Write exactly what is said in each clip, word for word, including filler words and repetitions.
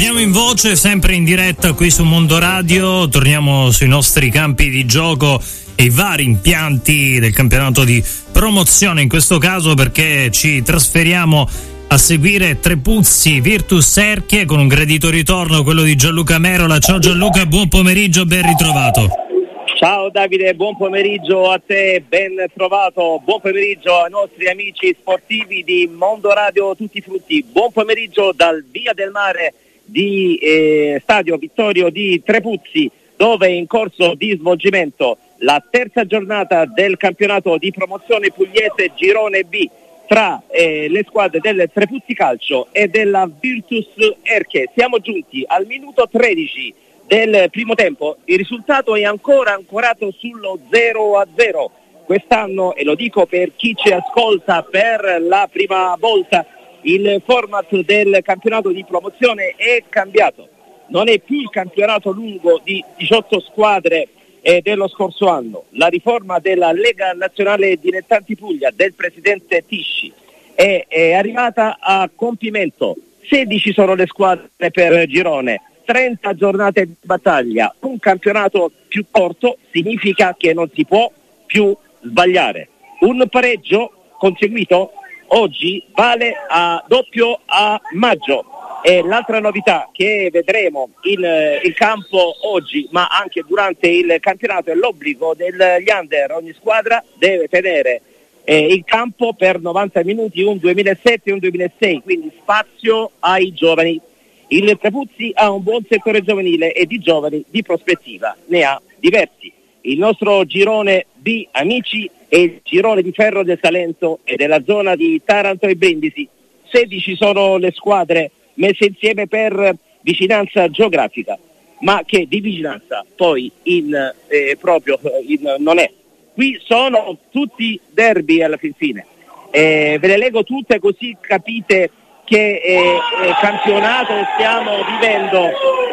Torniamo in voce, sempre in diretta qui su Mondo Radio, torniamo sui nostri campi di gioco e i vari impianti del campionato di promozione, in questo caso perché ci trasferiamo a seguire Trepuzzi Virtus Erchie con un gradito ritorno, quello di Gianluca Merola. Ciao Gianluca, buon pomeriggio, ben ritrovato. Ciao Davide, buon pomeriggio a te, ben trovato, buon pomeriggio ai nostri amici sportivi di Mondo Radio Tutti Frutti, buon pomeriggio dal Via del Mare di eh, Stadio Vittorio di Trepuzzi, dove è in corso di svolgimento la terza giornata del campionato di promozione pugliese Girone B tra eh, le squadre del Trepuzzi Calcio e della Virtus Erchie. Siamo giunti al minuto tredici del primo tempo, il risultato è ancora ancorato sullo zero a zero. Quest'anno, e lo dico per chi ci ascolta per la prima volta, il format del campionato di promozione è cambiato. Non è più il campionato lungo di diciotto squadre eh, dello scorso anno. La riforma della Lega Nazionale Dilettanti Puglia del presidente Tisci è, è arrivata a compimento. sedici sono le squadre per girone, trenta giornate di battaglia. Un campionato più corto significa che non si può più sbagliare. Un pareggio conseguito oggi vale a doppio a maggio. E l'altra novità che vedremo in, in campo oggi, ma anche durante il campionato, è l'obbligo degli under. Ogni squadra deve tenere eh, in campo per novanta minuti un duemilasette e un duemilasei, quindi spazio ai giovani. Il Trepuzzi ha un buon settore giovanile e di giovani di prospettiva ne ha diversi. Il nostro girone B, amici, è il girone di ferro del Salento e della zona di Taranto e Brindisi. sedici sono le squadre messe insieme per vicinanza geografica, ma che di vicinanza poi in, eh, proprio in, non è. Qui sono tutti derby alla fin fine. Eh, ve le leggo tutte così capite che eh, eh, campionato stiamo vivendo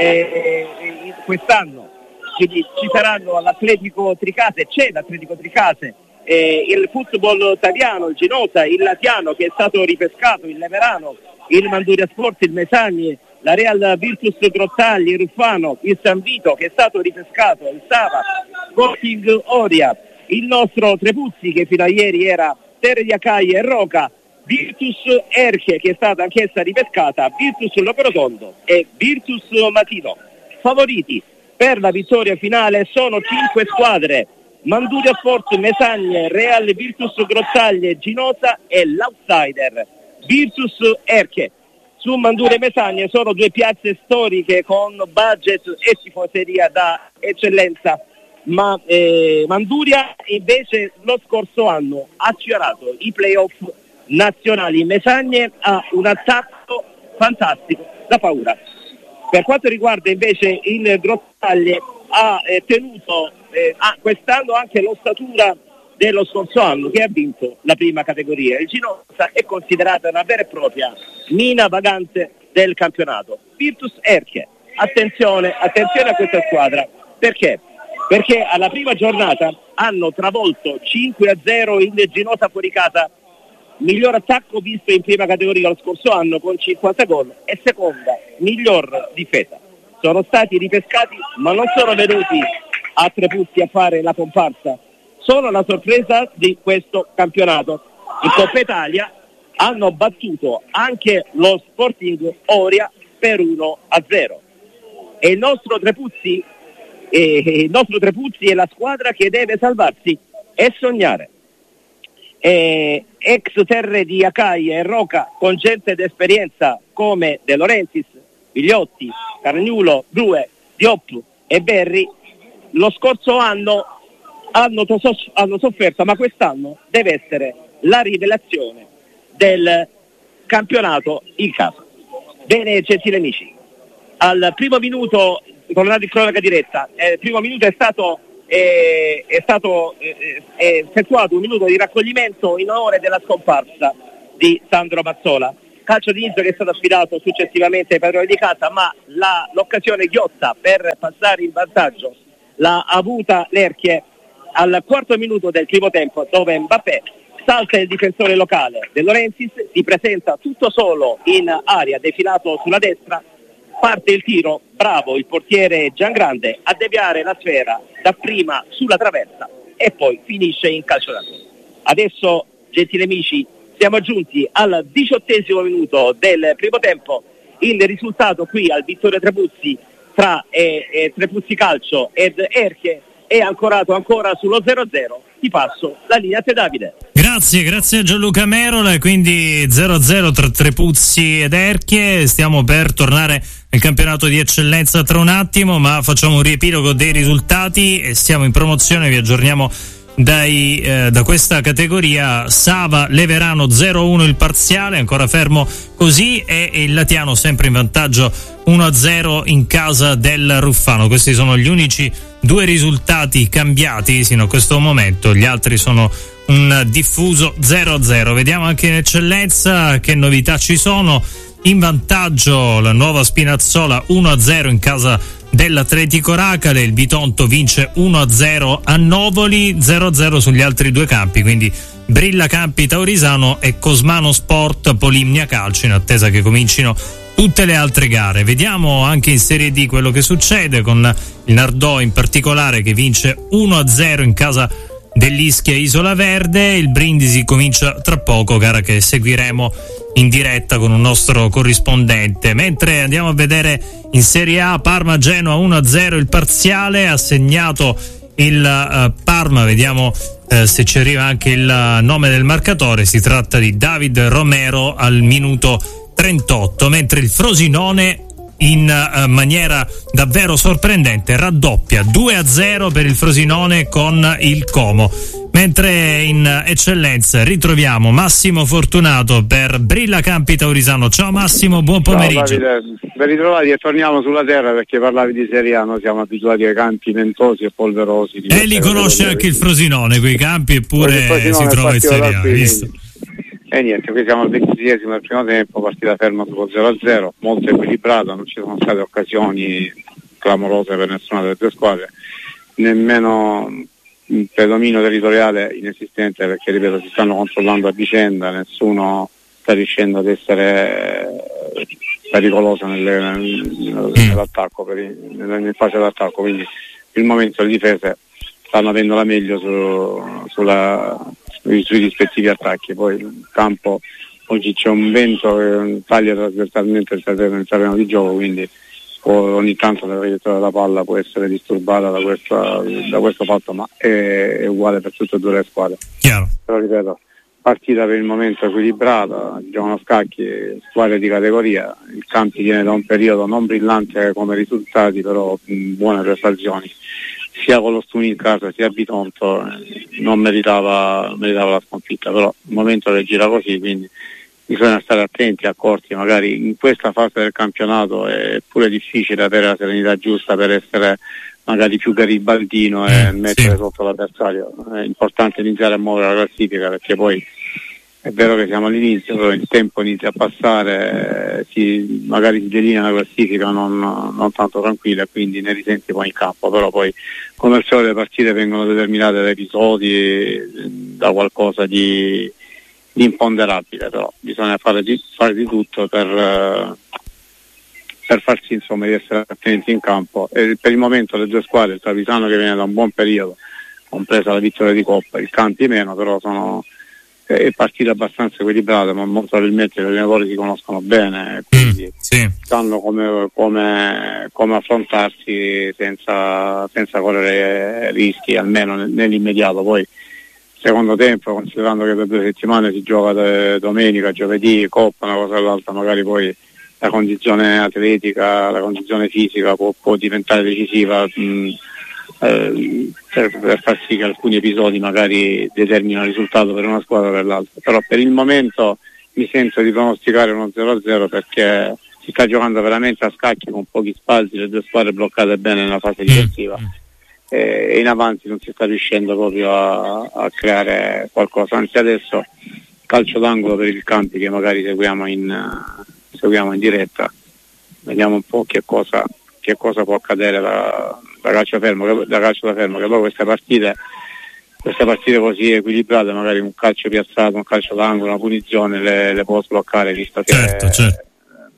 eh, eh, quest'anno. Quindi ci saranno l'Atletico Tricase, c'è l'Atletico Tricase, eh, il football italiano, il Genosa, il Latiano che è stato ripescato, il Leverano, il Manduria Sport, il Mesagne, la Real Virtus Grottagli, il Ruffano, il San Vito che è stato ripescato, il Sava, Sporting Oria, il nostro Trepuzzi che fino a ieri era Terre di Acaia e Roca, Virtus Erchie che è stata anch'essa ripescata, Virtus Locorotondo e Virtus Matino. Favoriti per la vittoria finale sono cinque squadre: Manduria Sport, Mesagne, Real Virtus Grottaglie, Ginosa e l'outsider Virtus Erchie. Su Manduria e Mesagne sono due piazze storiche con budget e tifoseria da eccellenza, ma eh, Manduria invece lo scorso anno ha sfiorato i playoff nazionali. Mesagne ha un attacco fantastico da paura. Per quanto riguarda invece il Grottaglie, ha eh, tenuto eh, ah, quest'anno anche l'ossatura dello scorso anno che ha vinto la prima categoria. Il Ginosa è considerata una vera e propria mina vagante del campionato. Virtus Erchie, attenzione, attenzione a questa squadra, perché? Perché alla prima giornata hanno travolto cinque a zero il Ginosa fuori casa, miglior attacco visto in prima categoria lo scorso anno con cinquanta gol, e seconda miglior difesa. Sono stati ripescati ma non sono venuti a Trepuzzi a fare la comparsa, sono la sorpresa di questo campionato. In Coppa Italia hanno battuto anche lo Sporting Oria per uno a zero e il nostro Trepuzzi eh, il nostro Trepuzzi è la squadra che deve salvarsi e sognare. Eh, ex terre di Acaia e Roca con gente d'esperienza come De Laurentiis, Vigliotti, Cargnulo, Grue, Diop e Berri lo scorso anno hanno, tos- hanno sofferto, ma quest'anno deve essere la rivelazione del campionato in casa. Bene, gentili amici, al primo minuto, tornando in cronaca diretta, eh, il primo minuto è stato È, è stato eh, è effettuato un minuto di raccoglimento in onore della scomparsa di Sandro Mazzola. Calcio di inizio che è stato affidato successivamente ai padroni di casa, ma la, l'occasione ghiotta per passare in vantaggio l'ha avuta l'Erchie al quarto minuto del primo tempo, dove Mbappé salta il difensore locale De Laurentiis, si presenta tutto solo in area, defilato sulla destra, parte il tiro, bravo il portiere Giangrande a deviare la sfera da prima sulla traversa e poi finisce in calcio d'angolo. Adesso, gentili amici, siamo giunti al diciottesimo minuto del primo tempo. Il risultato qui al Vittorio Trepuzzi tra eh, eh, Trepuzzi Calcio ed Erchie è ancorato ancora sullo zero a zero. Ti passo la linea a te, Davide. Grazie, grazie a Gianluca Merola. Quindi zero a zero tra Trepuzzi ed Erchie. Stiamo per tornare nel campionato di eccellenza tra un attimo, ma facciamo un riepilogo dei risultati e siamo in promozione. Vi aggiorniamo dai, eh, da questa categoria. Sava Leverano zero a uno il parziale, ancora fermo così, e il Latiano sempre in vantaggio uno a zero in casa del Ruffano. Questi sono gli unici due risultati cambiati sino a questo momento, gli altri sono un diffuso zero a zero. Vediamo anche in eccellenza che novità ci sono. In vantaggio la Nuova Spinazzola uno a zero in casa dell'Atletico Racale, il Bitonto vince uno a zero a Novoli, zero a zero sugli altri due campi, quindi Brilla Campi Taurisano e Cosmano Sport Polimnia Calcio, in attesa che comincino tutte le altre gare. Vediamo anche in Serie D quello che succede con il Nardò in particolare che vince uno a zero in casa dell'Ischia Isola Verde. Il Brindisi comincia tra poco, gara che seguiremo in diretta con un nostro corrispondente. Mentre andiamo a vedere in Serie A, Parma Genoa uno a zero il parziale, ha segnato il uh, Parma, vediamo uh, se ci arriva anche il uh, nome del marcatore, si tratta di David Romero al minuto trentotto, mentre il Frosinone in uh, maniera davvero sorprendente raddoppia due a zero per il Frosinone con il Como. Mentre in eccellenza ritroviamo Massimo Fortunato per Brilla Campi Taurisano. Ciao Massimo, buon pomeriggio. Ciao Davide, ben ritrovati e torniamo sulla terra, perché parlavi di Serie A, noi siamo abituati ai campi ventosi e polverosi. E li conosce anche il Frosinone, quei campi, eppure si trova in Serie A, visto? E niente, qui siamo al ventiseiesimo del primo tempo, partita ferma sullo zero a zero, molto equilibrata, non ci sono state occasioni clamorose per nessuna delle due squadre, nemmeno un predominio territoriale inesistente, perché ripeto si stanno controllando a vicenda, nessuno sta riuscendo ad essere pericoloso nelle, nell'attacco, per i, in fase d'attacco, quindi il momento le difese stanno avendo la meglio su, sulla, sui, sui rispettivi attacchi. Poi il campo oggi c'è un vento che taglia trasversalmente il terreno, il terreno di gioco, quindi ogni tanto la traiettoria della palla può essere disturbata da, questa, da questo fatto, ma è, è uguale per tutte e due le squadre. Chiaro. Però ripeto, partita per il momento equilibrata, giocano scacchi, squadre di categoria, il Campi viene da un periodo non brillante come risultati, però mh, buone prestazioni, sia con lo Stuni in casa sia a Bitonto, eh, non meritava, meritava la sconfitta, però il momento che gira così, quindi bisogna stare attenti, accorti, magari in questa fase del campionato è pure difficile avere la serenità giusta per essere magari più garibaldino e mm, mettere sì. sotto l'avversario. È importante iniziare a muovere la classifica, perché poi è vero che siamo all'inizio, però il tempo inizia a passare, si, magari si delinea la classifica non, non tanto tranquilla, quindi ne risenti poi in campo, però poi come al solito le partite vengono determinate da episodi, da qualcosa di imponderabile, però bisogna fare di, fare di tutto per, uh, per far sì, insomma, di essere attenti in campo. E per il momento le due squadre, il Trevisano che viene da un buon periodo, compresa la vittoria di Coppa, il Campi meno, però sono è partita abbastanza equilibrata, ma molto probabilmente gli allenatori si conoscono bene, quindi mm, sì. sanno come, come, come affrontarsi senza, senza correre rischi, almeno nell'immediato. Poi secondo tempo, considerando che per due settimane si gioca de, domenica, giovedì, Coppa, una cosa all'altra, magari poi la condizione atletica, la condizione fisica può, può diventare decisiva mh, eh, per, per far sì che alcuni episodi magari determinino il risultato per una squadra o per l'altra. Però per il momento mi sento di pronosticare uno zero a zero, perché si sta giocando veramente a scacchi con pochi spazi, le due squadre bloccate bene nella fase difensiva. Mm. E in avanti non si sta riuscendo proprio a, a creare qualcosa, anzi adesso calcio d'angolo per il Campi che magari seguiamo in, uh, seguiamo in diretta, vediamo un po' che cosa, che cosa può accadere da, da calcio fermo, da calcio da fermo, che poi queste partite queste partite così equilibrate, magari un calcio piazzato, un calcio d'angolo, una punizione le, le può sbloccare, visto che certo, certo.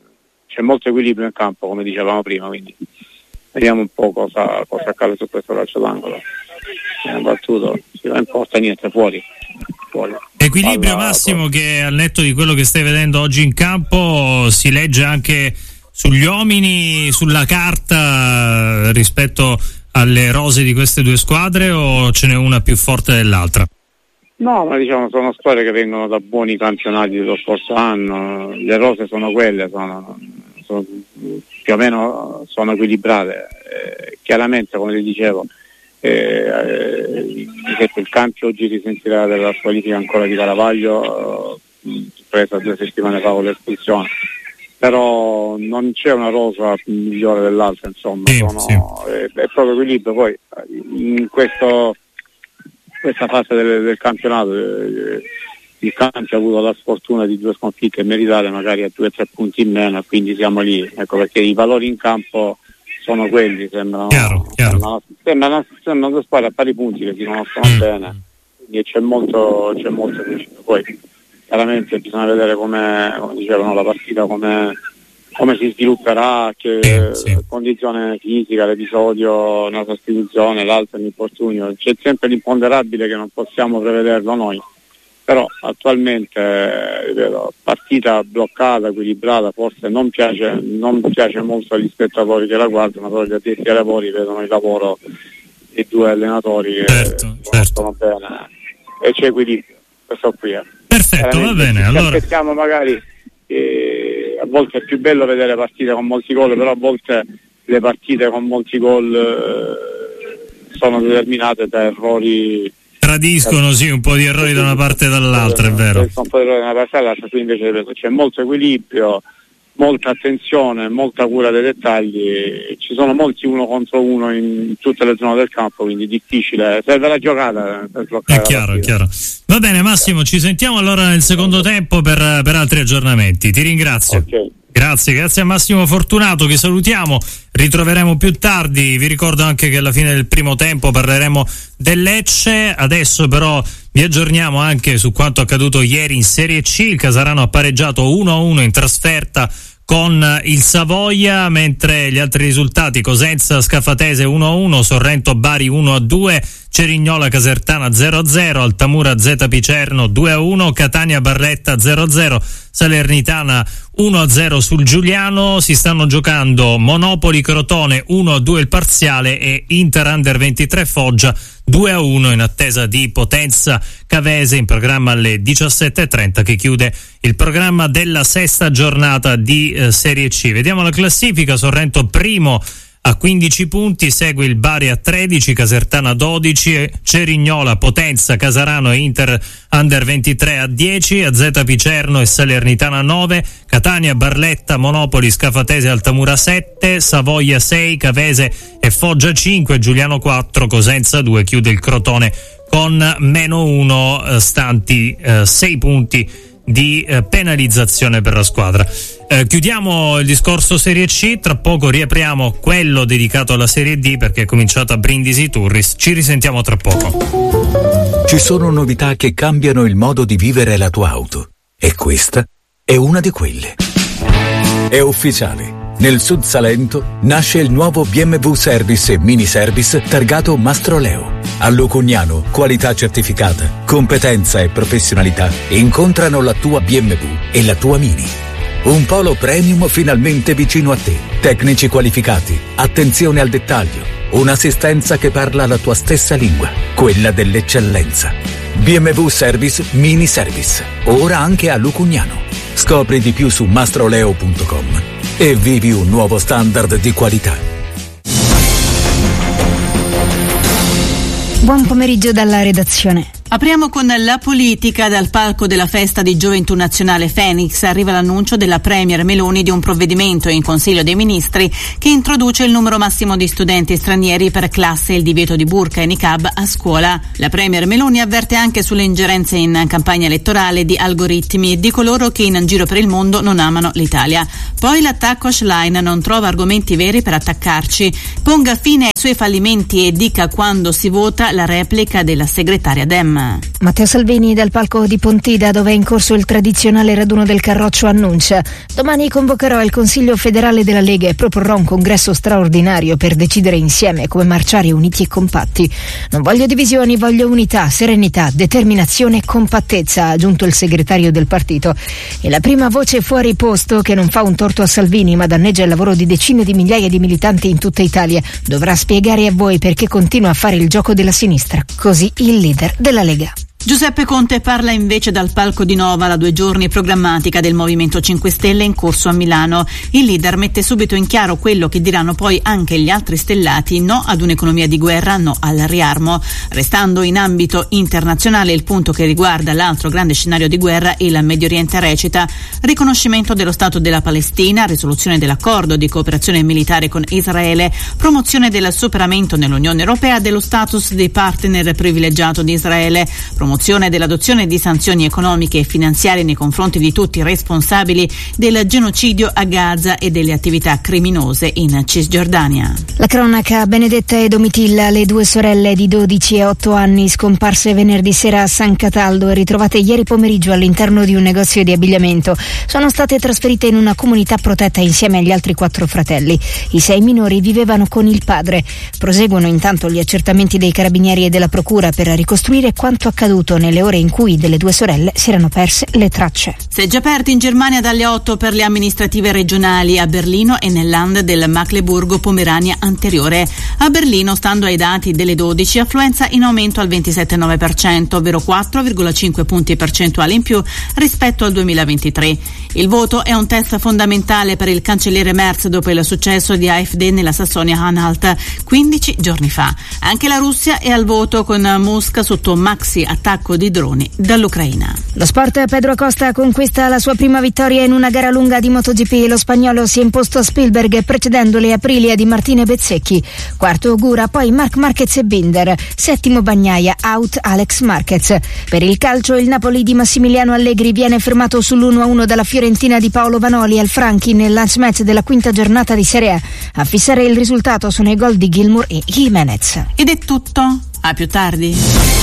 c'è molto equilibrio in campo, come dicevamo prima, quindi vediamo un po' cosa, cosa accade su questo calcio d'angolo. È battuto, non importa niente, fuori. fuori. Equilibrio Alla, Massimo che al netto di quello che stai vedendo oggi in campo si legge anche sugli uomini, sulla carta rispetto alle rose di queste due squadre, o ce n'è una più forte dell'altra? No, ma diciamo sono squadre che vengono da buoni campionati dello scorso anno, le rose sono quelle, sono, sono più o meno sono equilibrate. Eh, chiaramente, come ti dicevo, eh, eh, il Campio oggi risentirà della squalifica ancora di Caravaglio, eh, presa due settimane fa con l'espulsione, però non c'è una rosa migliore dell'altra, insomma, sì, sono, sì. È, è proprio equilibrio. Poi in questo questa fase del, del campionato eh, il Campio ha avuto la sfortuna di due sconfitte meritate, magari a due o tre punti in meno, quindi siamo lì, ecco perché i valori in campo sono quelli, sembrano chiaro, chiaro. sembrano, sembrano, sembrano due squadre a pari punti che si conoscono mm. bene, quindi c'è molto c'è molto principio. Poi chiaramente bisogna vedere come, come dicevano, la partita come come si svilupperà, che eh, sì. condizione fisica, l'episodio, una sostituzione, l'altro un infortunio, c'è sempre l'imponderabile che non possiamo prevederlo noi, però attualmente ripeto, partita bloccata, equilibrata, forse non piace, non piace molto agli spettatori che la guardano, però gli addetti ai lavori vedono il lavoro dei due allenatori che certo, conoscono certo. bene e c'è equilibrio, questo qui è. Perfetto, va bene, allora aspettiamo magari che a volte è più bello vedere partite con molti gol, però a volte le partite con molti gol eh, sono determinate da errori, tradiscono sì un po' di errori da una parte e dall'altra, è vero. Un po' di errori da una parte e dall'altra, qui invece ripeto, c'è molto equilibrio, molta attenzione, molta cura dei dettagli, ci sono molti uno contro uno in tutte le zone del campo, quindi difficile, serve la giocata per bloccare. È chiaro, è chiaro. Va bene Massimo, ci sentiamo allora nel secondo tempo per, per altri aggiornamenti, ti ringrazio. Okay. Grazie, grazie a Massimo Fortunato che salutiamo, ritroveremo più tardi, vi ricordo anche che alla fine del primo tempo parleremo del Lecce, adesso però vi aggiorniamo anche su quanto accaduto ieri in Serie C, il Casarano ha pareggiato uno a uno in trasferta con il Savoia, mentre gli altri risultati: Cosenza Scafatese uno a uno, Sorrento Bari uno a due, Cerignola Casertana zero a zero, Altamura Z Picerno due a uno, Catania Barletta zero a zero, Salernitana uno a zero sul Giuliano. Si stanno giocando Monopoli Crotone uno a due il parziale e Inter Under ventitré Foggia due a uno, in attesa di Potenza Cavese in programma alle diciassette e trenta, che chiude il programma della sesta giornata di eh, Serie C. Vediamo la classifica: Sorrento primo a quindici punti, segue il Bari a tredici, Casertana dodici, Cerignola, Potenza, Casarano e Inter Under ventitré a dieci, A Z Picerno e Salernitana nove, Catania, Barletta, Monopoli, Scafatese, Altamura sette, Savoia sei, Cavese e Foggia cinque, Giuliano quattro, Cosenza due, chiude il Crotone con meno uno, eh, stanti eh, sei punti di eh, penalizzazione per la squadra. Eh, chiudiamo il discorso Serie C, tra poco riapriamo quello dedicato alla Serie D perché è cominciata Brindisi Turris. Ci risentiamo tra poco. Ci sono novità che cambiano il modo di vivere la tua auto e questa è una di quelle. È ufficiale. Nel Sud Salento nasce il nuovo B M W Service e Mini Service targato Mastroleo. A Lucugnano, qualità certificata, competenza e professionalità incontrano la tua B M W e la tua Mini. Un polo premium finalmente vicino a te. Tecnici qualificati, attenzione al dettaglio, un'assistenza che parla la tua stessa lingua, quella dell'eccellenza. B M W Service Mini Service, ora anche a Lucugnano. Scopri di più su mastroleo punto com e vivi un nuovo standard di qualità. Buon pomeriggio dalla redazione. Apriamo con la politica. Dal palco della festa di Gioventù Nazionale Phoenix arriva l'annuncio della Premier Meloni di un provvedimento in Consiglio dei Ministri che introduce il numero massimo di studenti stranieri per classe e il divieto di burqa e niqab a scuola. La Premier Meloni avverte anche sulle ingerenze in campagna elettorale di algoritmi e di coloro che in giro per il mondo non amano l'Italia. Poi l'attacco Schlein non trova argomenti veri per attaccarci. Ponga fine sui fallimenti e dica quando si vota la replica della segretaria Dem. Matteo Salvini dal palco di Pontida, dove è in corso il tradizionale raduno del Carroccio, annuncia: domani convocherò il Consiglio federale della Lega e proporrò un congresso straordinario per decidere insieme come marciare uniti e compatti. Non voglio divisioni, voglio unità, serenità, determinazione e compattezza, ha aggiunto il segretario del partito. E la prima voce fuori posto, che non fa un torto a Salvini ma danneggia il lavoro di decine di migliaia di militanti in tutta Italia, dovrà spiegare a voi perché continua a fare il gioco della sinistra. Così il leader della Lega. Giuseppe Conte parla invece dal palco di Nova, la due giorni programmatica del Movimento cinque Stelle in corso a Milano. Il leader mette subito in chiaro quello che diranno poi anche gli altri stellati: no ad un'economia di guerra, no al riarmo. Restando in ambito internazionale, il punto che riguarda l'altro grande scenario di guerra, il Medio Oriente, recita: riconoscimento dello Stato della Palestina, risoluzione dell'accordo di cooperazione militare con Israele, promozione del superamento nell'Unione Europea dello status di partner privilegiato di Israele, promozione dell'adozione di sanzioni economiche e finanziarie nei confronti di tutti i responsabili del genocidio a Gaza e delle attività criminose in Cisgiordania. La cronaca: Benedetta e Domitilla, le due sorelle di dodici e otto anni scomparse venerdì sera a San Cataldo e ritrovate ieri pomeriggio all'interno di un negozio di abbigliamento, sono state trasferite in una comunità protetta insieme agli altri quattro fratelli. I sei minori vivevano con il padre. Proseguono intanto gli accertamenti dei carabinieri e della procura per ricostruire quanto accaduto nelle ore in cui delle due sorelle si erano perse le tracce. Seggi aperti in Germania dalle otto per le amministrative regionali a Berlino e nel Land del Mecklenburgo-Pomerania anteriore. A Berlino, stando ai dati delle dodici, affluenza in aumento al ventisette virgola nove per cento, ovvero quattro virgola cinque punti percentuali in più rispetto al duemilaventitré. Il voto è un test fondamentale per il cancelliere Merz dopo il successo di A F D nella Sassonia-Anhalt quindici giorni fa. Anche la Russia è al voto, con Mosca sotto maxi attacco di droni dall'Ucraina. Lo sport: Pedro Acosta conquista la sua prima vittoria in una gara lunga di MotoGP. Lo spagnolo si è imposto a Spielberg, precedendo le Aprilia di Martina Bezzecchi. Quarto Ogura, poi Marc Marquez e Binder. Settimo Bagnaia, out Alex Marquez. Per il calcio, il Napoli di Massimiliano Allegri viene fermato sull'uno a uno dalla Fiorentina di Paolo Vanoli al Franchi nel lunch match della quinta giornata di Serie A. A fissare il risultato sono i gol di Gilmour e Jimenez. Ed è tutto. A più tardi.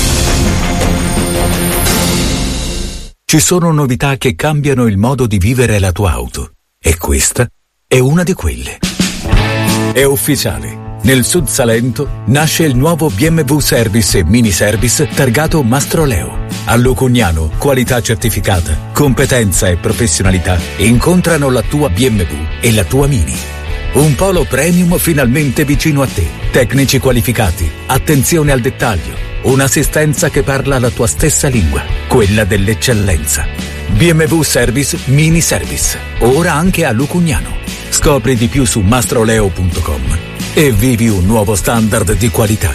Ci sono novità che cambiano il modo di vivere la tua auto. E questa è una di quelle. È ufficiale. Nel Sud Salento nasce il nuovo B M W Service e Mini Service targato Mastroleo. A Lucugnano, qualità certificata, competenza e professionalità incontrano la tua B M W e la tua Mini. Un polo premium finalmente vicino a te. Tecnici qualificati, attenzione al dettaglio, un'assistenza che parla la tua stessa lingua, quella dell'eccellenza. B M W Service Mini Service, ora anche a Lucugnano. Scopri di più su mastroleo punto com e vivi un nuovo standard di qualità.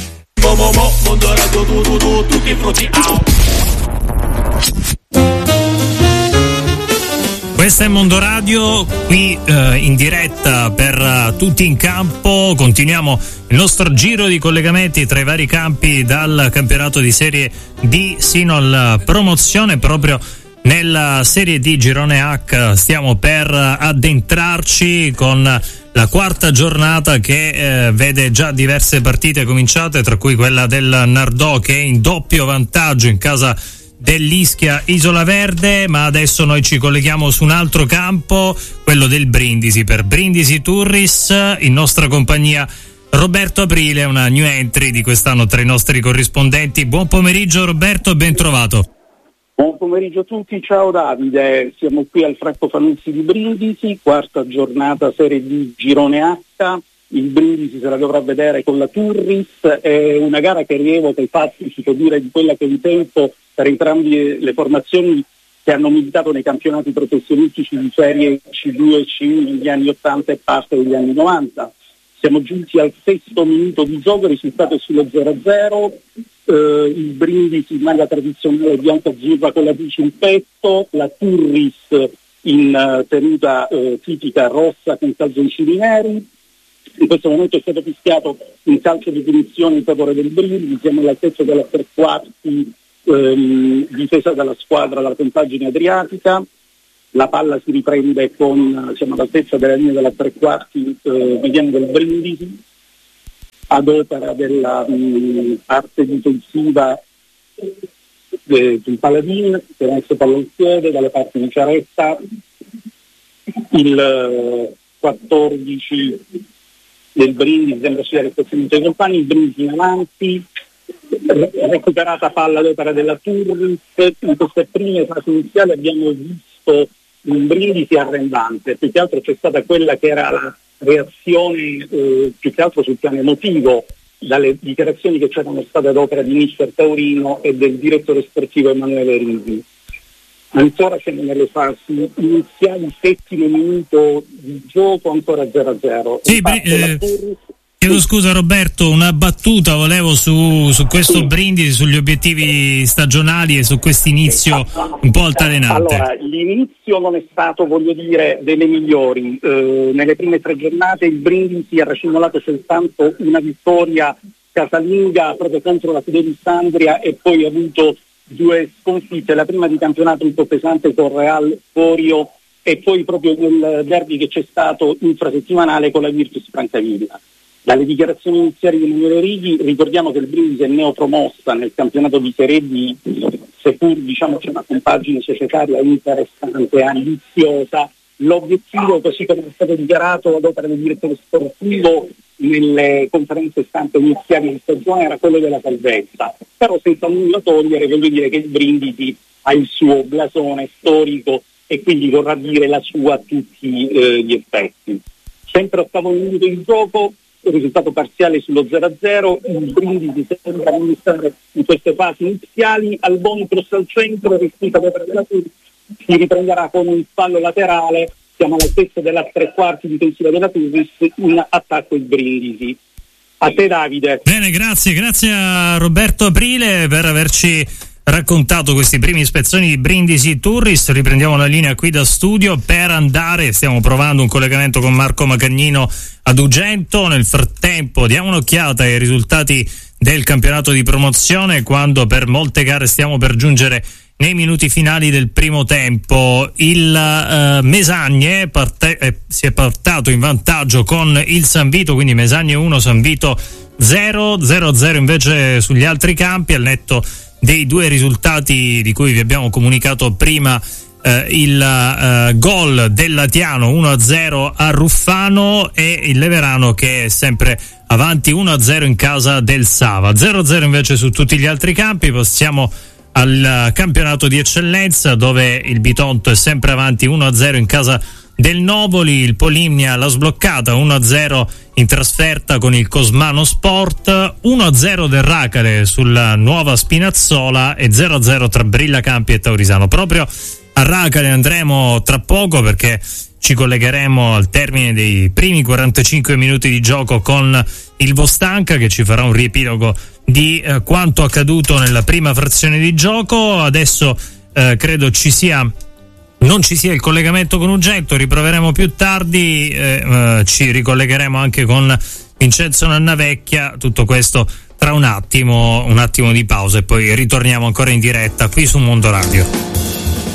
Questo è Mondo Radio, qui eh, in diretta per uh, tutti in campo. Continuiamo il nostro giro di collegamenti tra i vari campi, dal campionato di Serie D sino alla promozione. Proprio nella Serie D Girone H stiamo per addentrarci con la quarta giornata che eh, vede già diverse partite cominciate, tra cui quella del Nardò, che è in doppio vantaggio in casa dell'Ischia Isola Verde. Ma adesso noi ci colleghiamo su un altro campo, quello del Brindisi, per Brindisi Turris. In nostra compagnia Roberto Aprile, una new entry di quest'anno tra i nostri corrispondenti. Buon pomeriggio Roberto, ben trovato. Buon pomeriggio a tutti, ciao Davide, siamo qui al Franco Fanuzzi di Brindisi, quarta giornata Serie D Girone H. Il Brindisi se la dovrà vedere con la Turris, è una gara che rievoca i fatti, si può dire, di quella che un tempo per entrambe le formazioni che hanno militato nei campionati professionistici di Serie C due e C uno negli anni ottanta e parte degli anni novanta. Siamo giunti al sesto minuto di gioco, il risultato è sullo zero a zero. Uh, il Brindisi in maglia tradizionale bianco-azzurra con la bici in petto, la Turris in uh, tenuta uh, tipica rossa con calzoncini neri. In questo momento è stato fischiato un calcio di punizione in favore del Brindisi, siamo all'altezza della tre quarti um, difesa dalla squadra dalla compagine adriatica. La palla si riprende con, siamo all'altezza della linea della tre quarti uh, mediana del Brindisi. ad opera della mh, parte difensiva del Paladin, che ha messo pallonpiede dalle parti di Ciaretta, il quattordici del Brindisi, sembra sia restituzione dei compagni, il Brindisi in avanti, recuperata palla ad opera della Turris. In queste prime fasi iniziali abbiamo visto un Brindisi arrendante, più che altro c'è stata quella che era la reazione eh, più che altro sul piano emotivo dalle dichiarazioni che c'erano state ad opera di mister Taurino e del direttore sportivo Emanuele Risi. Ancora siamo nelle fasi iniziali, settimo minuto di gioco, ancora zero a zero. Sì, bri- eh, chiedo scusa Roberto, una battuta volevo su, su questo sì. Brindisi, sugli obiettivi stagionali e su questo inizio un po' altalenante. Allora, l'inizio non è stato, voglio dire, delle migliori. Eh, nelle prime tre giornate il Brindisi ha racimolato soltanto una vittoria casalinga proprio contro la Fidelis Andria e poi ha avuto due sconfitte, la prima di campionato un po' pesante con Real Forio e poi proprio nel derby che c'è stato infrasettimanale con la Virtus Francavilla. Dalle dichiarazioni iniziali di Emanuele Righi ricordiamo che il Brindisi è neopromossa nel campionato di Serie B, seppur diciamo c'è una compagine societaria interessante, ambiziosa. L'obiettivo, così come è stato dichiarato ad opera del direttore sportivo nelle conferenze stampa iniziali di stagione, era quello della salvezza, però senza nulla togliere, voglio dire che il Brindisi ha il suo blasone storico e quindi vorrà dire la sua a tutti eh, gli effetti. Sempre ottavo minuto di gioco, il risultato parziale sullo zero a zero, il Brindisi sembra amministrare in queste fasi iniziali, Alboni cross al centro, respinta da della Turris, si riprenderà con un fallo laterale, siamo all'altezza della tre quarti difensiva della Turris, in attacco il Brindisi. A te Davide. Bene, grazie, grazie a Roberto Aprile per averci raccontato questi primi ispezioni di Brindisi Turris. Riprendiamo la linea qui da studio per andare, stiamo provando un collegamento con Marco Macagnino ad Ugento. Nel frattempo diamo un'occhiata ai risultati del campionato di promozione, quando per molte gare stiamo per giungere nei minuti finali del primo tempo. Il uh, Mesagne parte- eh, si è portato in vantaggio con il San Vito, quindi Mesagne uno, San Vito zero, zero a zero invece sugli altri campi, al netto dei due risultati di cui vi abbiamo comunicato prima. Uh, il uh, gol del Latiano uno a zero a Ruffano e il Leverano che è sempre avanti uno a zero in casa del Sava, zero a zero invece su tutti gli altri campi. Passiamo al campionato di eccellenza, dove il Bitonto è sempre avanti uno a zero in casa del Novoli, il Polimnia l'ha sbloccata uno a zero in trasferta con il Cosmano Sport, uno a zero del Racale sulla Nuova Spinazzola e zero a zero tra Brillacampi e Taurisano. Proprio a Racale andremo tra poco, perché ci collegheremo al termine dei primi quarantacinque minuti di gioco con il Vostanca, che ci farà un riepilogo di eh, quanto accaduto nella prima frazione di gioco. Adesso eh, credo ci sia non ci sia il collegamento con Ugento, riproveremo più tardi, eh, eh, ci ricollegheremo anche con Vincenzo Nannavecchia. Tutto questo tra un attimo, un attimo di pausa e poi ritorniamo ancora in diretta qui su Mondo Radio.